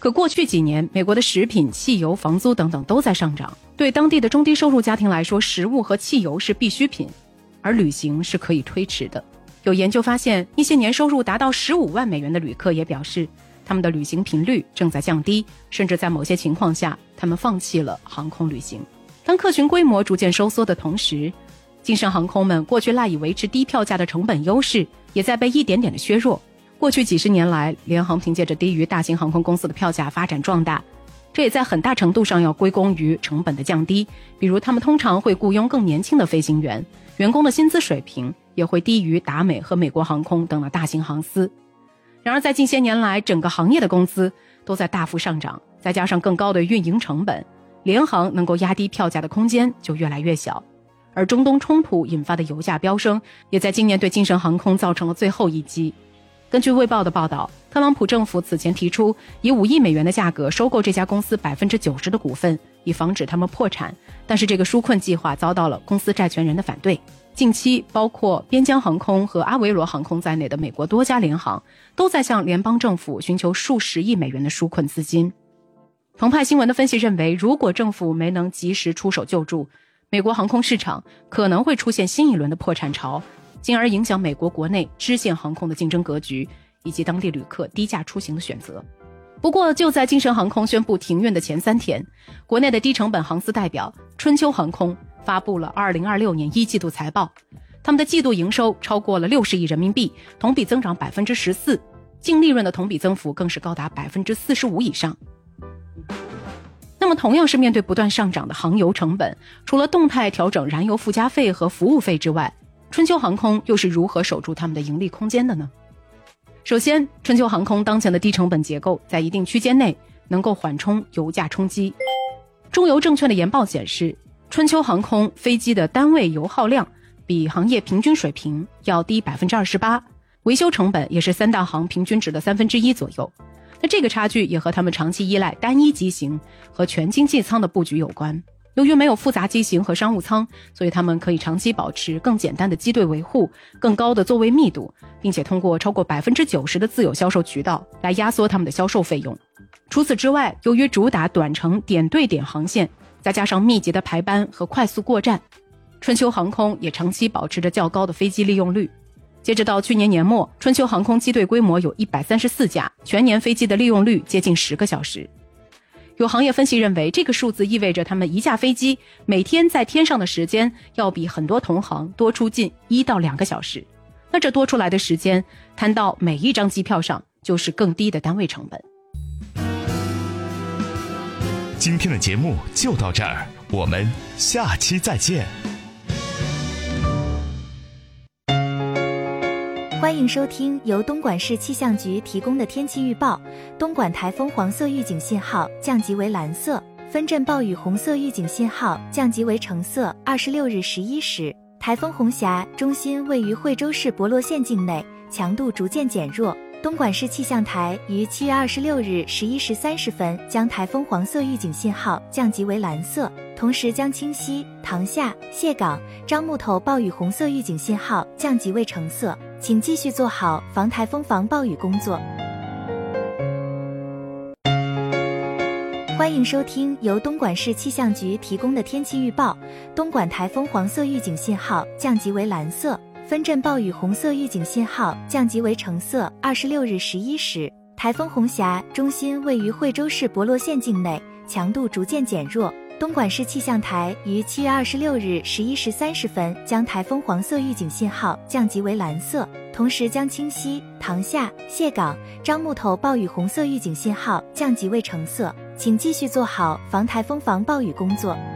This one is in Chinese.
可过去几年，美国的食品、汽油、房租等等都在上涨，对当地的中低收入家庭来说，食物和汽油是必需品，而旅行是可以推迟的。有研究发现，一些年收入达到15万美元的旅客也表示，他们的旅行频率正在降低，甚至在某些情况下，他们放弃了航空旅行。当客群规模逐渐收缩的同时，经商航空们过去赖以维持低票价的成本优势，也在被一点点的削弱。过去几十年来，联航凭借着低于大型航空公司的票价发展壮大，这也在很大程度上要归功于成本的降低，比如他们通常会雇佣更年轻的飞行员，员工的薪资水平也会低于达美和美国航空等的大型航司。然而在近些年来，整个行业的工资都在大幅上涨，再加上更高的运营成本，联航能够压低票价的空间就越来越小。而中东冲突引发的油价飙升，也在今年对精神航空造成了最后一击。根据卫报的报道，特朗普政府此前提出以5亿美元的价格收购这家公司 90% 的股份，以防止他们破产，但是这个纾困计划遭到了公司债权人的反对。近期包括边疆航空和阿维罗航空在内的美国多家联航都在向联邦政府寻求数十亿美元的纾困资金。澎湃新闻的分析认为，如果政府没能及时出手救助，美国航空市场可能会出现新一轮的破产潮，进而影响美国国内支线航空的竞争格局以及当地旅客低价出行的选择。不过就在精神航空宣布停运的前3天，国内的低成本航司代表春秋航空发布了2026年1季度财报，他们的季度营收超过了60亿人民币，同比增长 14%， 净利润的同比增幅更是高达 45% 以上。那么同样是面对不断上涨的航油成本，除了动态调整燃油附加费和服务费之外，春秋航空又是如何守住他们的盈利空间的呢？首先，春秋航空当前的低成本结构在一定区间内能够缓冲油价冲击。中油证券的研报显示，春秋航空飞机的单位油耗量比行业平均水平要低 28%， 维修成本也是3大行平均值的1/3左右。那这个差距也和他们长期依赖单一机型和全经济舱的布局有关。由于没有复杂机型和商务舱，所以他们可以长期保持更简单的机队维护、更高的座位密度，并且通过超过 90% 的自有销售渠道来压缩他们的销售费用。除此之外，由于主打短程点对点航线，再加上密集的排班和快速过站，春秋航空也长期保持着较高的飞机利用率。截止到去年年末，春秋航空机队规模有134架，全年飞机的利用率接近10个小时。有行业分析认为，这个数字意味着他们一架飞机每天在天上的时间要比很多同行多出近1到2个小时。那这多出来的时间摊到每一张机票上，就是更低的单位成本。 今天的节目就到这儿，我们下期再见。 欢迎收听由东莞市气象局提供的天气预报。东莞台风黄色预警信号降级为蓝色，分阵暴雨红色预警信号降级为橙色。26日11时，台风红霞中心位于惠州市博洛县境内，强度逐渐减弱。东莞市气象台于7月26日11时30分将台风黄色预警信号降级为蓝色，同时将清溪、塘厦、蟹港、樟木头暴雨红色预警信号降级为橙色，请继续做好防台风防暴雨工作。欢迎收听由东莞市气象局提供的天气预报。东莞台风黄色预警信号降级为蓝色，分阵暴雨红色预警信号降级为橙色。26日11时，台风红霞中心位于惠州市博洛县境内，强度逐渐减弱。东莞市气象台于7月26日11时30分将台风黄色预警信号降级为蓝色，同时将清溪、塘厦、蟹港、樟木头暴雨红色预警信号降级为橙色，请继续做好防台风防暴雨工作。